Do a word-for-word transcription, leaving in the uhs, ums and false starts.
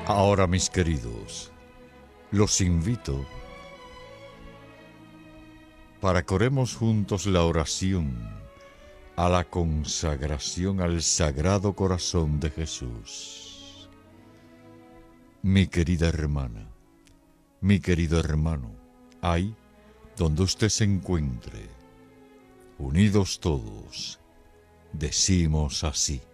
Ahora, mis queridos, los invito para que oremos juntos la oración a la consagración al Sagrado Corazón de Jesús. Mi querida hermana, mi querido hermano, ahí donde usted se encuentre, unidos todos, decimos así.